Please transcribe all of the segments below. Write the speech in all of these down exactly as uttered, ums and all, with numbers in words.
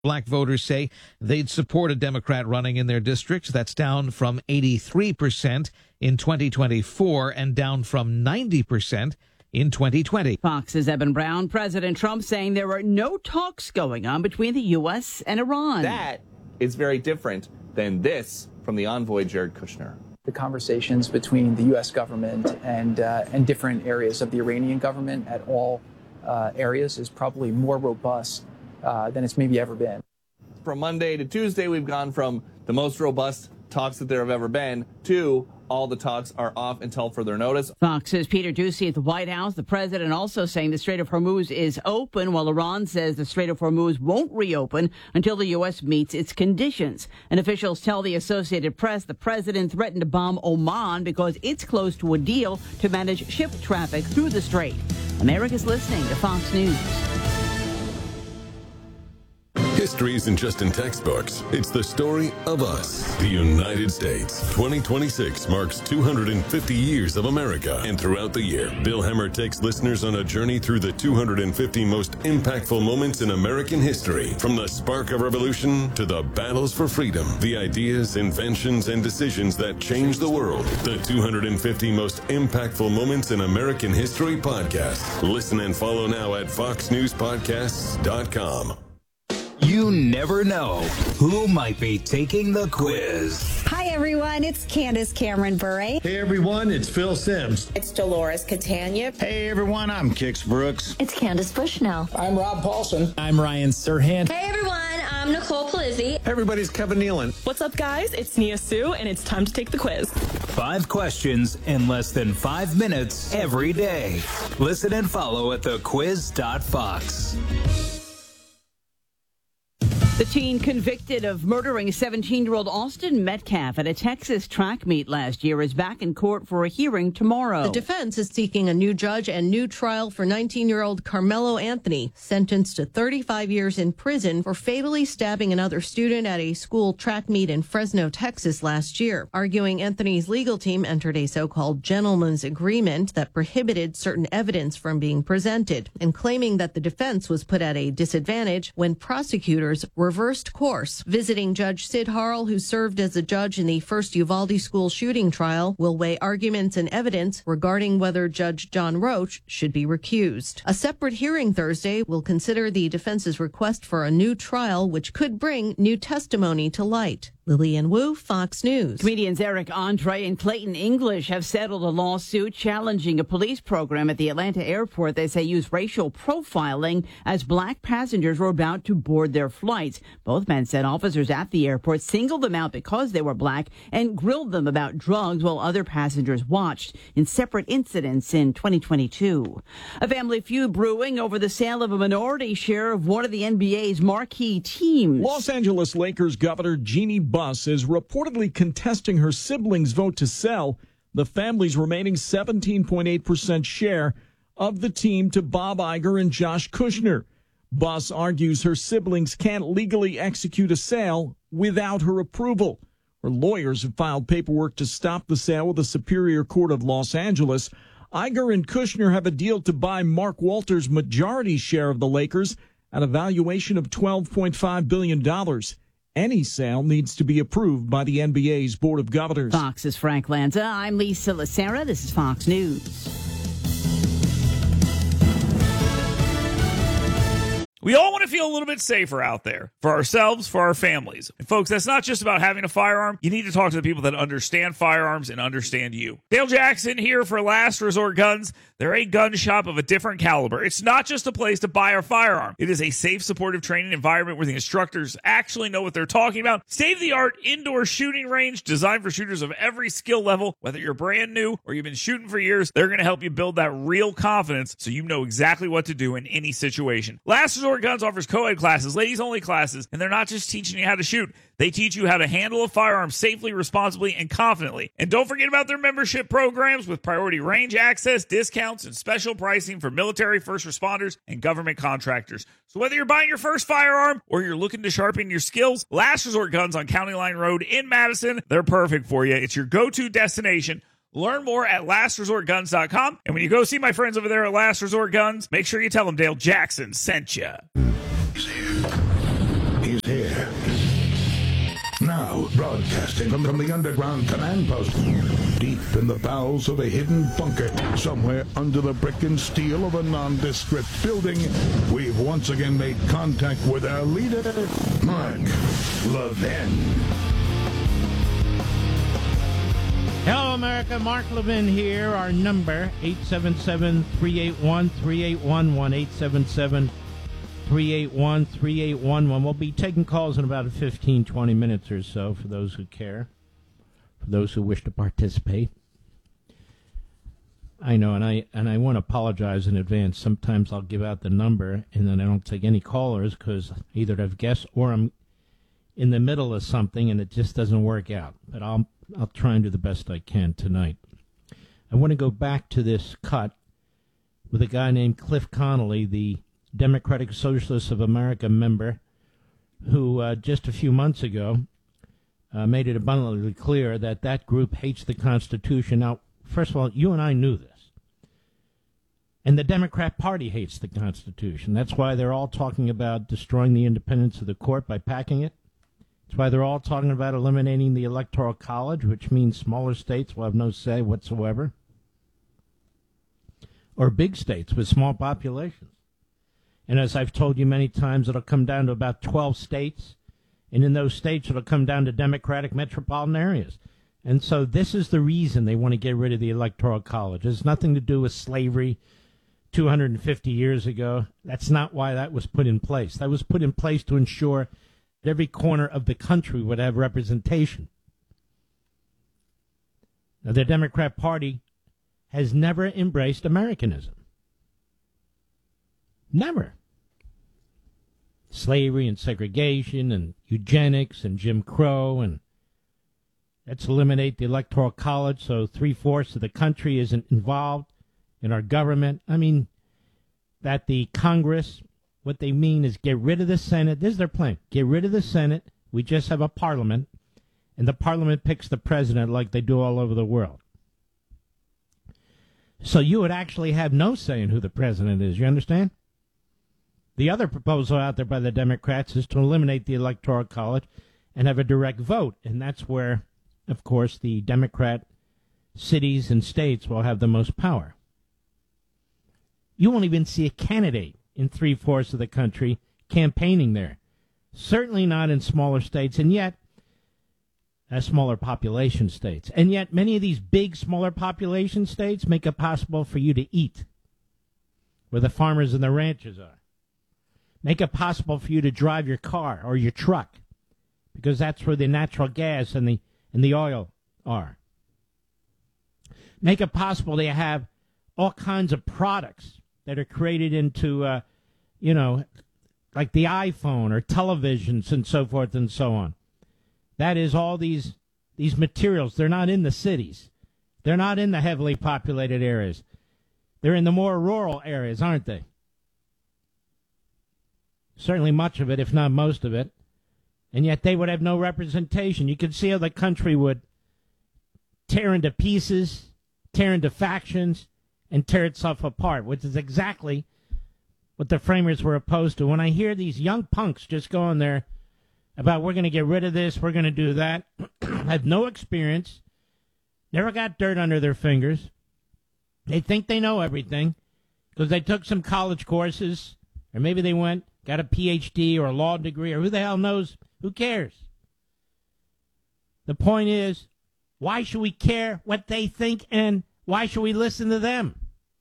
Black voters say they'd support a Democrat running in their districts. That's down from eighty-three percent in twenty twenty-four and down from ninety percent in twenty twenty. Fox's Eben Brown. President Trump saying there are no talks going on between the U S and Iran. That is very different than this from the envoy, Jared Kushner. The conversations between the U S government and uh, and different areas of the Iranian government at all uh, areas is probably more robust uh, than it's maybe ever been. From Monday to Tuesday, we've gone from the most robust talks that there have ever been to all the talks are off until further notice. Fox's Peter Doocy at the White House. The president also saying the Strait of Hormuz is open, while Iran says the Strait of Hormuz won't reopen until the U S meets its conditions. And officials tell the Associated Press the president threatened to bomb Oman because it's close to a deal to manage ship traffic through the strait. America's listening to Fox News. History isn't just in textbooks. It's the story of us, the United States. twenty twenty-six marks two hundred fifty years of America. And throughout the year, Bill Hemmer takes listeners on a journey through the two hundred fifty most impactful moments in American history. From the spark of revolution to the battles for freedom, the ideas, inventions, and decisions that changed the world. The two hundred fifty most impactful moments in American history podcast. Listen and follow now at fox news podcasts dot com. You never know who might be taking the quiz. Hi, everyone. It's Candace Cameron Bure. Hey, everyone. It's Phil Sims. It's Dolores Catania. Hey, everyone. I'm Kix Brooks. It's Candace Bushnell. I'm Rob Paulson. I'm Ryan Serhant. Hey, everyone. I'm Nicole Palizzi. Everybody's Kevin Nealon. What's up, guys? It's Nia Sue, and it's time to take the quiz. Five questions in less than five minutes every day. Listen and follow at the quiz dot fox. The teen convicted of murdering seventeen-year-old Austin Metcalf at a Texas track meet last year is back in court for a hearing tomorrow. The defense is seeking a new judge and new trial for nineteen-year-old Carmelo Anthony, sentenced to thirty-five years in prison for fatally stabbing another student at a school track meet in Fresno, Texas last year. Arguing Anthony's legal team entered a so-called gentleman's agreement that prohibited certain evidence from being presented, and claiming that the defense was put at a disadvantage when prosecutors reversed course. Visiting Judge Sid Harrell, who served as a judge in the first Uvalde school shooting trial, will weigh arguments and evidence regarding whether Judge John Roach should be recused. A separate hearing Thursday will consider the defense's request for a new trial, which could bring new testimony to light. Lillian Wu, Fox News. Comedians Eric Andre and Clayton English have settled a lawsuit challenging a police program at the Atlanta airport they say used racial profiling as black passengers were about to board their flights. Both men said officers at the airport singled them out because they were black and grilled them about drugs while other passengers watched in separate incidents in twenty twenty-two. A family feud brewing over the sale of a minority share of one of the N B A's marquee teams. Los Angeles Lakers Governor Jeannie Buss is reportedly contesting her siblings' vote to sell the family's remaining seventeen point eight percent share of the team to Bob Iger and Josh Kushner. Buss argues her siblings can't legally execute a sale without her approval. Her lawyers have filed paperwork to stop the sale with the Superior Court of Los Angeles. Iger and Kushner have a deal to buy Mark Walters' majority share of the Lakers at a valuation of twelve point five billion dollars. Any sale needs to be approved by the N B A's Board of Governors. Fox's Frank Lanza. I'm Lisa Lacera. This is Fox News. We all want to feel a little bit safer out there for ourselves, for our families. And folks, that's not just about having a firearm. You need to talk to the people that understand firearms and understand you. Dale Jackson here for Last Resort Guns. They're a gun shop of a different caliber. It's not just a place to buy a firearm. It is a safe, supportive training environment where the instructors actually know what they're talking about. State-of-the-art indoor shooting range designed for shooters of every skill level. Whether you're brand new or you've been shooting for years, they're going to help you build that real confidence so you know exactly what to do in any situation. Last Resort Guns offers co-ed classes, ladies-only classes, and they're not just teaching you how to shoot. They teach you how to handle a firearm safely, responsibly, and confidently. And don't forget about their membership programs with priority range access, discounts, and special pricing for military, first responders, and government contractors. So whether you're buying your first firearm or you're looking to sharpen your skills, Last Resort Guns on County Line Road in Madison, they're perfect for you. It's your go-to destination. Learn more at last resort guns dot com. And when you go see my friends over there at Last Resort Guns, make sure you tell them Dale Jackson sent you. He's here. Now, broadcasting from, from the underground command post, deep in the bowels of a hidden bunker, somewhere under the brick and steel of a nondescript building, we've once again made contact with our leader, Mark Levin. Hello, America. Mark Levin here. Our number, eight seven seven, three eight one, three eight one one, eight seven seven, three eight one, three eight one one. We'll be taking calls in about fifteen, twenty minutes or so for those who care, for those who wish to participate. I know, and I and I want to apologize in advance. Sometimes I'll give out the number, and then I don't take any callers because either I've guessed or I'm in the middle of something, and it just doesn't work out. But I'll I'll try and do the best I can tonight. I want to go back to this cut with a guy named Cliff Connolly, the Democratic Socialists of America member, who uh, just a few months ago uh, made it abundantly clear that that group hates the Constitution. Now, first of all, you and I knew this. And the Democrat Party hates the Constitution. That's why they're all talking about destroying the independence of the court by packing it. That's why they're all talking about eliminating the Electoral College, which means smaller states will have no say whatsoever. Or big states with small populations. And as I've told you many times, it'll come down to about twelve states. And in those states, it'll come down to Democratic metropolitan areas. And so this is the reason they want to get rid of the Electoral College. It has nothing to do with slavery two hundred fifty years ago. That's not why that was put in place. That was put in place to ensure that every corner of the country would have representation. Now, the Democrat Party has never embraced Americanism. Never. Slavery and segregation and eugenics and Jim Crow, and let's eliminate the Electoral College so three-fourths of the country isn't involved in our government. I mean, that the Congress, what they mean is get rid of the Senate. This is their plan. Get rid of the Senate. We just have a parliament, and the parliament picks the president like they do all over the world. So you would actually have no say in who the president is. You understand? The other proposal out there by the Democrats is to eliminate the Electoral College and have a direct vote. And that's where, of course, the Democrat cities and states will have the most power. You won't even see a candidate in three-fourths of the country campaigning there. Certainly not in smaller states, and yet, uh, smaller population states. And yet, many of these big, smaller population states make it possible for you to eat, where the farmers and the ranchers are. Make it possible for you to drive your car or your truck, because that's where the natural gas and the and the oil are. Make it possible to have all kinds of products that are created into, uh, you know, like the iPhone or televisions and so forth and so on. That is all these these materials. They're not in the cities. They're not in the heavily populated areas. They're in the more rural areas, aren't they? Certainly much of it, if not most of it. And yet they would have no representation. You could see how the country would tear into pieces, tear into factions, and tear itself apart, which is exactly what the framers were opposed to. When I hear these young punks just going there about we're going to get rid of this, we're going to do that, have no experience, never got dirt under their fingers. They think they know everything because they took some college courses, or maybe they went, got a P H D or a law degree, or who the hell knows? Who cares? The point is, why should we care what they think, and why should we listen to them?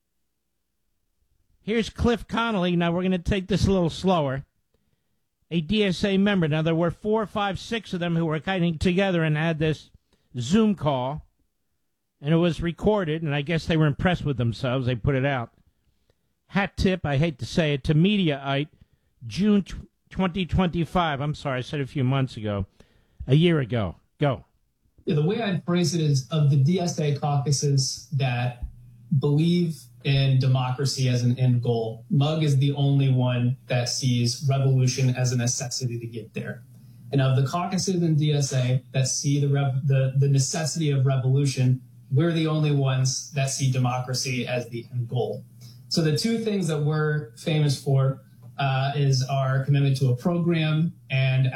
Here's Cliff Connolly. Now, we're going to take this a little slower. A D S A member. Now, there were four, five, six of them who were getting together and had this Zoom call, and it was recorded, and I guess they were impressed with themselves. They put it out. Hat tip, I hate to say it, to Mediaite, June twenty twenty-five. I'm sorry, I said a few months ago. A year ago. Go. Yeah, the way I'd phrase it is, of the D S A caucuses that believe in democracy as an end goal, Mug is the only one that sees revolution as a necessity to get there. And of the caucuses in D S A that see the, rev- the, the necessity of revolution, we're the only ones that see democracy as the end goal. So the two things that we're famous for uh, is our commitment to a program and